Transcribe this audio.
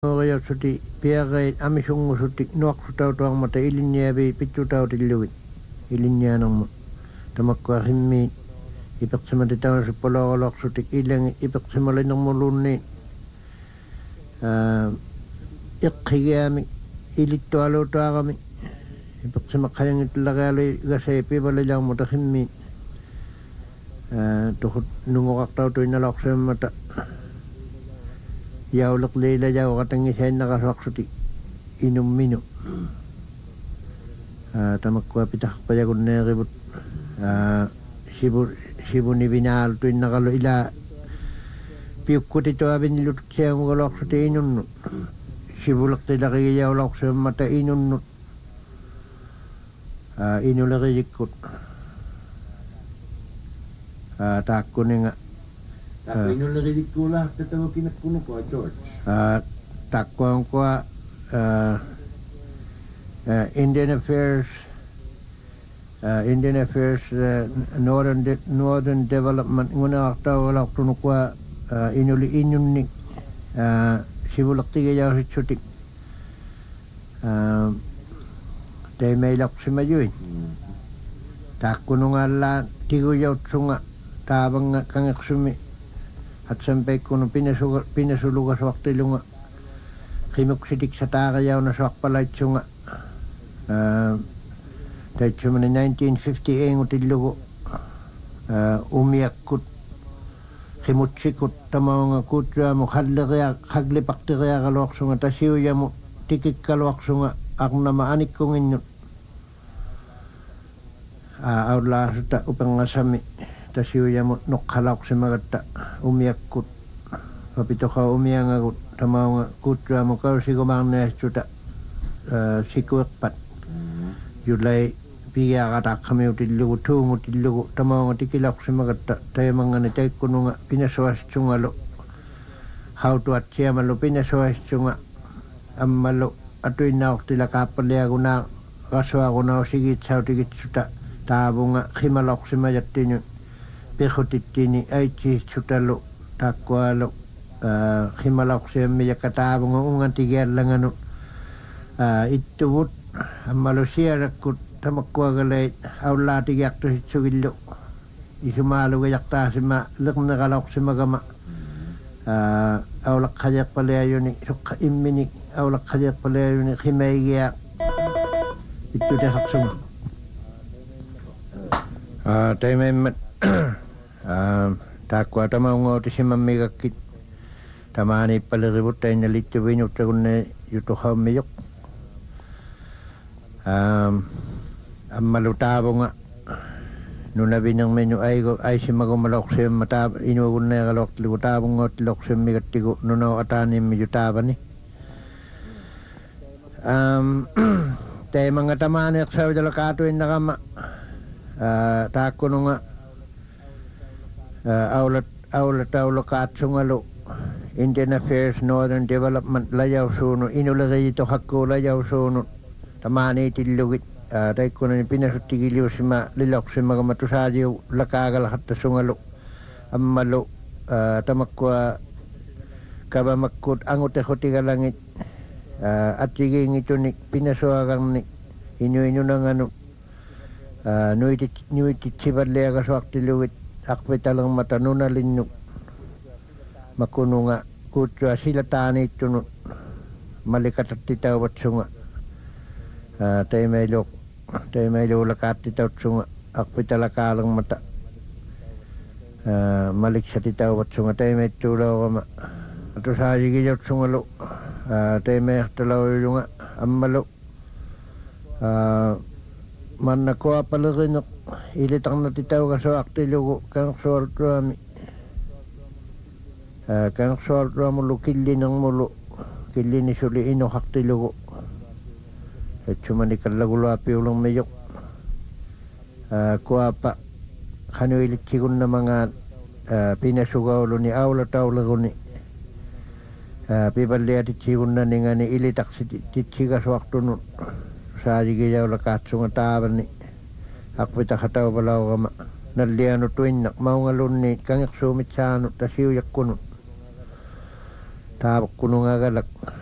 Ngaya suti piagai amisungu suti nuaksutau tuang mata ilinya bi pitutau tilugit ilinya nang tamakwa himmi ipak sama ditau sepuluh olok suti ilang ipak sama lenong muluni ikhiyami ilito alo tuagami ipak sama kayang itlagali gasay pibala lang mata himmi tuhut nungokak tau tu inalok sa mata yaulak leila jauh katangi saya nakaswaksuti inum minu tamakwa pitah payagun na ribut sibu ni binal tuin nakalo ila piukut ito abin nilut siya ngalok suti inun sibulak tila kaya yaulak sa mata inun inulaki jikut takko ni nga Tapi ino lagi dikulah tetawa kinakuno ko George. Takwa ko Indian Affairs Northern Development nguna akta wala kuno ko inuli inyun ni sibulak tiga jauh sutik tay may lak simayuin takko nung ala tigo jauh sunga tabang kangak sumi at sampai kuno pinasulugas waktu lunga kimuk sidik sa tagayaw na swak palay tsunga dahil cuma 1958 utilugo umiyak kut kimut sikut tamaw nga kutya mo haglipak tigaya kalwak sunga tasiyo ya mo tikik kalwak sunga ak na maanik kong inyo awla sa upang ngasami tasiyo ya mo nukhalak si magata umiyak kut kapito ka umiyang agut tamaw nga kutya mo ka sigumang na suta sikuakpat yulay piya katak kami utilugo tungo utilugo tamaw nga tikilak si magata tayo mga natay kuno nga pinaswas tsungalo how to at siya malo pinaswas tsunga amalo atoy na tila kapalya ko na kaswa ko na sigit sa utigit suta tabo nga himalak si mayatin yun pekotitini ay chi chutalo takwalo himalak siya miya katabo nga ungan tigyan lang ano itubot amalo siya rakut tamakwa galay awla tigyak to sitsugilo isumalo gayak ta si ma lak nakalak si magama awlak kayak palayo ni sukka imminik awlak kayak palayo ni himay gayak ito dahak suma tayo may takwa tama ngoti si mamigakit tamani paliribut tayo nalito binut ako na yuto hamiyok malutabo nga nunabi ng menu ay si magumalok siya matab inugun na kalok tilutabo ngot lok siya migatigo nunaw atani miyutaba ni tayo mga tamani aksaw dala katuin nakama takko nga aulat katsungalo Indian Affairs Northern Development layaw suno inulagay ito hakko layaw suno tamani tilugit tay ko na pinasutigiliw si ma lilok si mga matusadyo lakagal hatta sungalo ammalo tamakwa kabamakut angot ekoti kalangit at sige ngito ni pinasuagang ni inyo nang ano nuitit sibarlea kaswak tilugit akpe talang matanuna linyo makuno nga kutya sila tani ito malikat at titaw at sunga tayo may lakat titaw at sunga akpe talakalang mata malik sa titaw at sunga tayo may tulaw kama ato sa higil at sungalo tayo may talaw yung nga ammalo man nakuha pala rin ilitang natitaw ka sa aktilugo kang suwarto ami kang suwarto amulo kili ng mulo kili ni suli ino aktilugo at sumanikal lagulo api ulang mayok kuha pa kano ilitsikon na mga pinasugaw lo ni awla tawla ko ni pipali at itsikon na ni nga ni ilitak si titsiga sa wakto nun sa jigayaw lakat sunga taban ni ako ita kataw balaw kama naliano tuin nak mau ngalun ni kangyak sumit sa ano tasiyo yak kuno tabak kuno nga galak